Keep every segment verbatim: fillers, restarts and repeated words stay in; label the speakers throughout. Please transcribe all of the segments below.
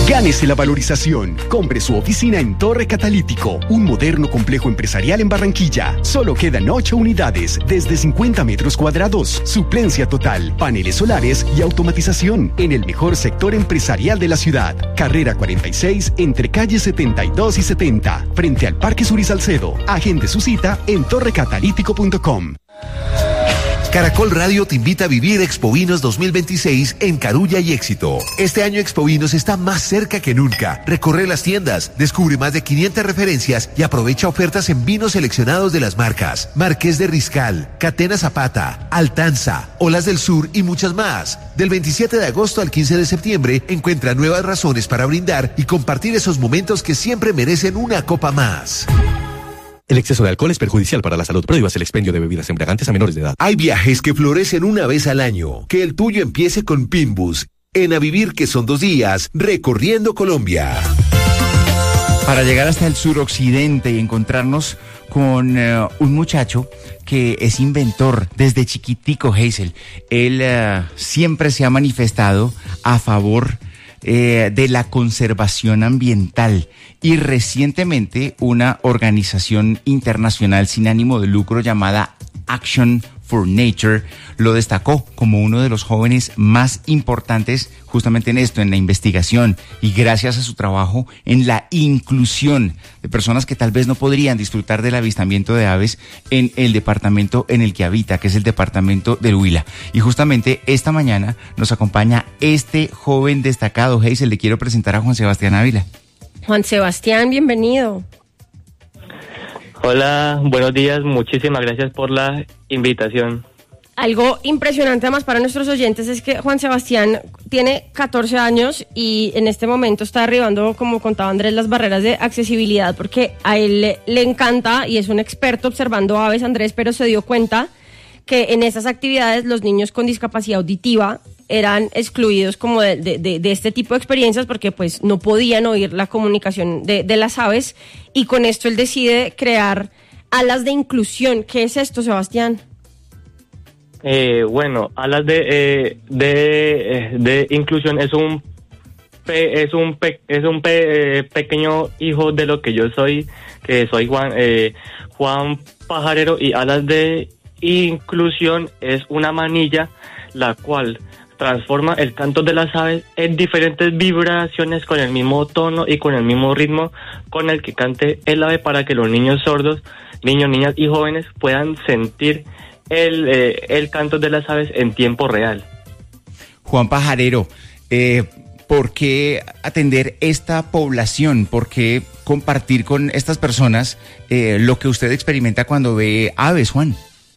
Speaker 1: Gánese la valorización. Compre su oficina en Torre Catalítico, un moderno complejo empresarial en Barranquilla. Solo quedan ocho unidades, desde cincuenta metros cuadrados. Suplencia total, paneles solares y automatización en el mejor sector empresarial de la ciudad. Carrera cuarenta y seis, entre calles setenta y dos y setenta, frente al Parque Sur y Salcedo. Agende su cita en torre catalítico punto com.
Speaker 2: Caracol Radio te invita a vivir Expovinos dos mil veintiséis en Carulla y Éxito. Este año Expovinos está más cerca que nunca. Recorre las tiendas, descubre más de quinientas referencias y aprovecha ofertas en vinos seleccionados de las marcas Marqués de Riscal, Catena Zapata, Altanza, Olas del Sur y muchas más. Del veintisiete de agosto al quince de septiembre encuentra nuevas razones para brindar y compartir esos momentos que siempre merecen una copa más.
Speaker 3: El exceso de alcohol es perjudicial para la salud. Prohíbas el expendio de bebidas embriagantes a menores de edad.
Speaker 2: Hay viajes que florecen una vez al año. Que el tuyo empiece con Pinbus. En A Vivir, que son dos días, recorriendo Colombia.
Speaker 4: Para llegar hasta el suroccidente y encontrarnos con uh, un muchacho que es inventor desde chiquitico, Hazel. Él uh, siempre se ha manifestado a favor Eh, de la conservación ambiental y recientemente una organización internacional sin ánimo de lucro llamada Action for Nature lo destacó como uno de los jóvenes más importantes justamente en esto, en la investigación y gracias a su trabajo en la inclusión de personas que tal vez no podrían disfrutar del avistamiento de aves en el departamento en el que habita, que es el departamento del Huila. Y justamente esta mañana nos acompaña este joven destacado. Hazel, le quiero presentar a Juan Sebastián Ávila.
Speaker 5: Juan Sebastián, bienvenido.
Speaker 6: Hola, buenos días, muchísimas gracias por la invitación.
Speaker 5: Algo impresionante además para nuestros oyentes es que Juan Sebastián tiene catorce años y en este momento está derribando, como contaba Andrés, las barreras de accesibilidad porque a él le, le encanta y es un experto observando aves, Andrés, pero se dio cuenta que en esas actividades los niños con discapacidad auditiva eran excluidos como de, de, de, de este tipo de experiencias porque pues no podían oír la comunicación de, de las aves y con esto él decide crear alas de inclusión. ¿Qué es esto, Sebastián?
Speaker 6: Eh, bueno, alas de eh, de, de inclusión es un pe, es un pe, es un pe, eh, pequeño hijo de lo que yo soy, que soy Juan eh, Juan Pajarero, y alas de inclusión es una manilla la cual transforma el canto de las aves en diferentes vibraciones con el mismo tono y con el mismo ritmo con el que cante el ave para que los niños sordos, niños, niñas y jóvenes puedan sentir el, eh, el canto de las aves en tiempo real.
Speaker 4: Juan Pajarero, eh, ¿por qué atender esta población? ¿Por qué compartir con estas personas eh, lo que usted experimenta cuando ve aves, Juan?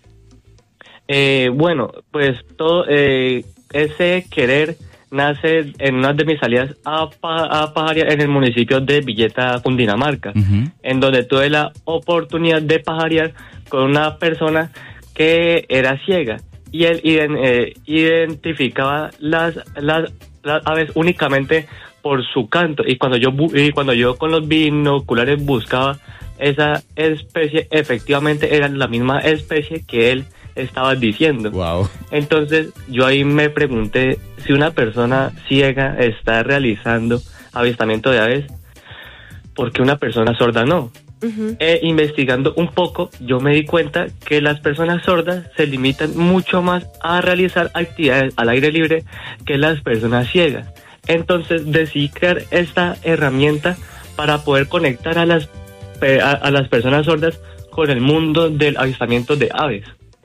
Speaker 6: Eh, bueno, pues todo eh, ese querer nace en una de mis salidas a, pa, a pajarear en el municipio de Villeta, Cundinamarca, uh-huh. en donde tuve la oportunidad de pajarear con una persona que era ciega y él eh, identificaba las, las, las aves únicamente por su canto, y cuando yo y cuando yo con los binoculares buscaba esa especie, efectivamente era la misma especie que él estaba diciendo.
Speaker 4: Wow.
Speaker 6: Entonces yo ahí me pregunté, si una persona ciega está realizando avistamiento de aves, ¿por qué una persona sorda no? Uh-huh. E investigando un poco, yo me di cuenta que las personas sordas se limitan mucho más a realizar actividades al aire libre que las personas ciegas. Entonces decidí crear esta herramienta para poder conectar a las a, a las personas sordas con el mundo del avistamiento de aves.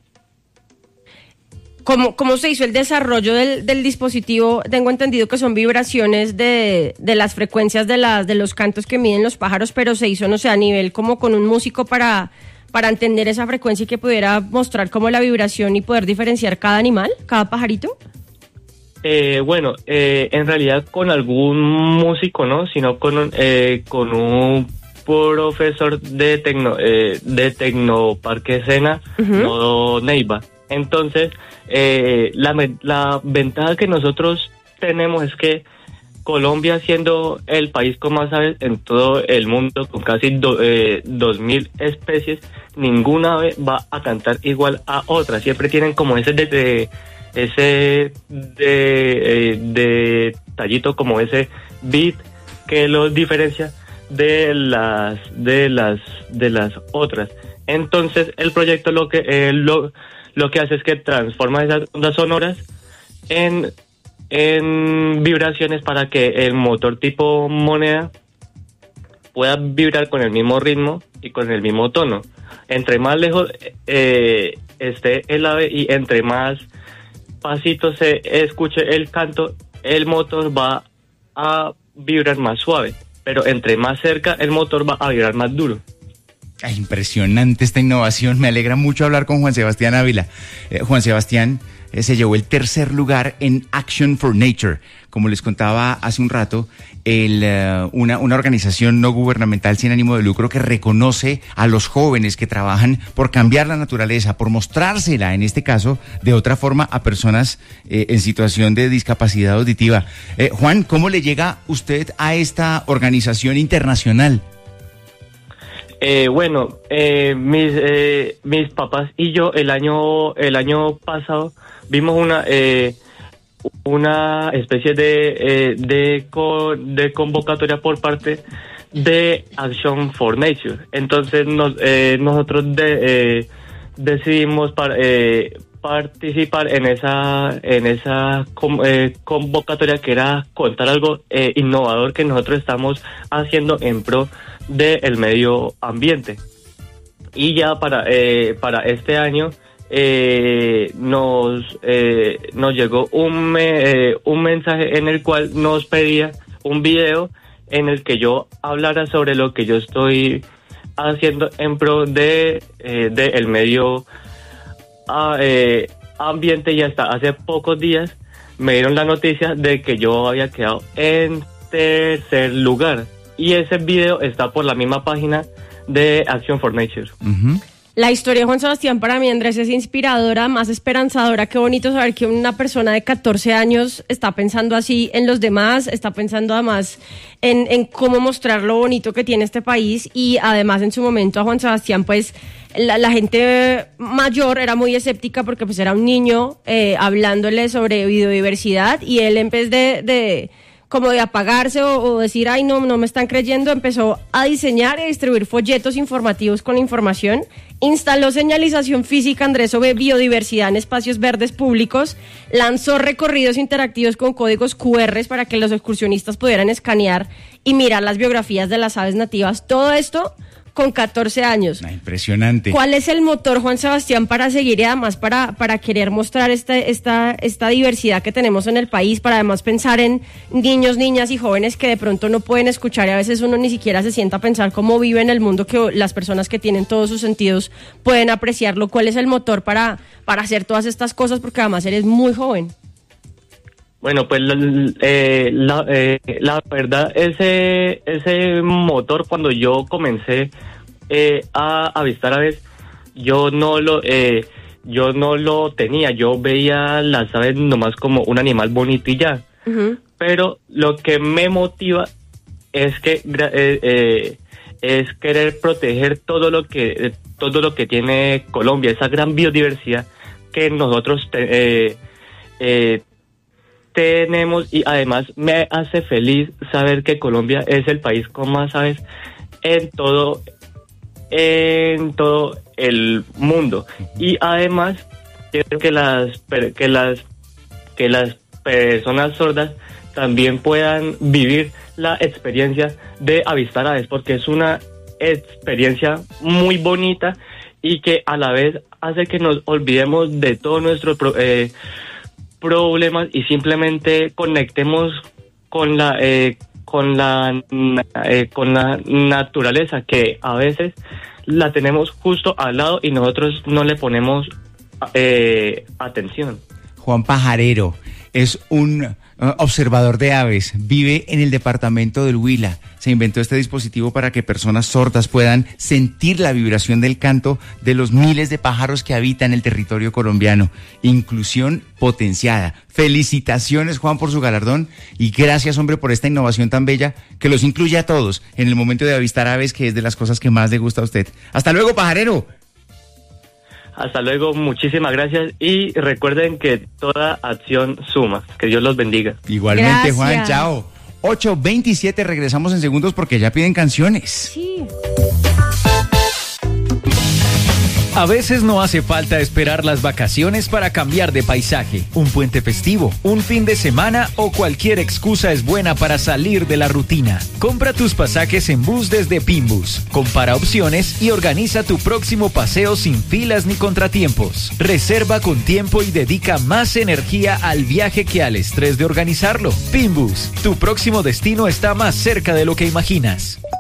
Speaker 5: ¿Cómo, cómo se hizo el desarrollo del, del dispositivo? Tengo entendido que son vibraciones de, de las frecuencias de, las, de los cantos que miden los pájaros, pero se hizo, no sé, a nivel como con un músico para, para entender esa frecuencia y que pudiera mostrar como la vibración y poder diferenciar cada animal, cada pajarito.
Speaker 6: Eh, bueno, eh, en realidad con algún músico, ¿no? Sino con, eh, con un profesor de tecno, eh, de Tecnoparque Sena, uh-huh. no Neiva. Entonces, eh, la, la ventaja que nosotros tenemos es que Colombia, siendo el país con más aves en todo el mundo, con casi do, eh, dos mil especies, ninguna ave va a cantar igual a otra. Siempre tienen como ese de, de ese de, eh, de tallito, como ese beat que los diferencia de las de las de las otras. Entonces el proyecto lo que eh, lo lo que hace es que transforma esas ondas sonoras en en vibraciones para que el motor tipo moneda pueda vibrar con el mismo ritmo y con el mismo tono. Entre más lejos eh, esté el ave y entre más pasito se escuche el canto, el motor va a vibrar más suave, pero entre más cerca el motor va a vibrar más duro.
Speaker 4: Ay, impresionante esta innovación, me alegra mucho hablar con Juan Sebastián Ávila. Eh, Juan Sebastián eh, se llevó el tercer lugar en Action for Nature. Como les contaba hace un rato, el, uh, una, una organización no gubernamental sin ánimo de lucro que reconoce a los jóvenes que trabajan por cambiar la naturaleza, por mostrársela, en este caso, de otra forma a personas eh, en situación de discapacidad auditiva. Eh, Juan, ¿cómo le llega usted a esta organización internacional?
Speaker 6: Eh, bueno, eh, mis eh, mis papás y yo el año el año pasado vimos una eh, una especie de eh, de co- de convocatoria por parte de Action for Nature. Entonces nos, eh, nosotros de, eh, decidimos par, eh, participar en esa en esa com, eh, convocatoria que era contar algo eh, innovador que nosotros estamos haciendo en pro del medio ambiente. Y ya para eh, para este año eh, nos eh, nos llegó un me, eh, un mensaje en el cual nos pedía un video en el que yo hablara sobre lo que yo estoy haciendo en pro de eh, del medio a, eh, ambiente, y hasta hace pocos días me dieron la noticia de que yo había quedado en tercer lugar. Y ese video está por la misma página de Action for Nature.
Speaker 4: Uh-huh.
Speaker 5: La historia de Juan Sebastián para mí, Andrés, es inspiradora, más esperanzadora. Qué bonito saber que una persona de catorce años está pensando así en los demás, está pensando además en, en cómo mostrar lo bonito que tiene este país. Y además en su momento a Juan Sebastián, pues la, la gente mayor era muy escéptica porque pues era un niño eh, hablándole sobre biodiversidad, y él en vez de... de como de apagarse o, o decir, ay, no, no me están creyendo, empezó a diseñar y distribuir folletos informativos con información, instaló señalización física, Andrés, sobre biodiversidad en espacios verdes públicos, lanzó recorridos interactivos con códigos cu erres para que los excursionistas pudieran escanear y mirar las biografías de las aves nativas. Todo esto con catorce años.
Speaker 4: Ah, impresionante.
Speaker 5: ¿Cuál es el motor, Juan Sebastián, para seguir y además para, para querer mostrar esta, esta, esta diversidad que tenemos en el país, para además pensar en niños, niñas y jóvenes que de pronto no pueden escuchar, y a veces uno ni siquiera se sienta a pensar cómo vive en el mundo, que las personas que tienen todos sus sentidos pueden apreciarlo? ¿Cuál es el motor para, para hacer todas estas cosas? Porque además eres muy joven.
Speaker 6: Bueno, pues la, eh, la, eh, la verdad, ese ese motor, cuando yo comencé eh, a avistar aves, yo no lo eh, yo no lo tenía. Yo veía las aves nomás como un animal bonito y ya. Uh-huh. Pero lo que me motiva es que eh, eh, es querer proteger todo lo que todo lo que tiene Colombia, esa gran biodiversidad que nosotros te, eh, eh, tenemos, y además me hace feliz saber que Colombia es el país con más aves en todo en todo el mundo. Y además quiero que las que las que las personas sordas también puedan vivir la experiencia de avistar aves, porque es una experiencia muy bonita y que a la vez hace que nos olvidemos de todos nuestros eh, problemas y simplemente conectemos con la eh, con la eh, con la naturaleza, que a veces la tenemos justo al lado y nosotros no le ponemos eh, atención.
Speaker 4: Juan Pajarero es un uh, observador de aves, vive en el departamento del Huila. Se inventó este dispositivo para que personas sordas puedan sentir la vibración del canto de los miles de pájaros que habitan el territorio colombiano. Inclusión potenciada. Felicitaciones, Juan, por su galardón, y gracias, hombre, por esta innovación tan bella que los incluye a todos en el momento de avistar aves, que es de las cosas que más le gusta a usted. ¡Hasta luego, pajarero!
Speaker 6: Hasta luego, muchísimas gracias, y recuerden que toda acción suma. Que Dios los bendiga.
Speaker 4: Igualmente,
Speaker 5: Gracias.
Speaker 4: Juan, chao. ocho veintisiete, regresamos en segundos porque ya piden canciones.
Speaker 5: Sí.
Speaker 7: A veces no hace falta esperar las vacaciones para cambiar de paisaje. Un puente festivo, un fin de semana o cualquier excusa es buena para salir de la rutina. Compra tus pasajes en bus desde Pinbus. Compara opciones y organiza tu próximo paseo sin filas ni contratiempos. Reserva con tiempo y dedica más energía al viaje que al estrés de organizarlo. Pinbus, tu próximo destino está más cerca de lo que imaginas.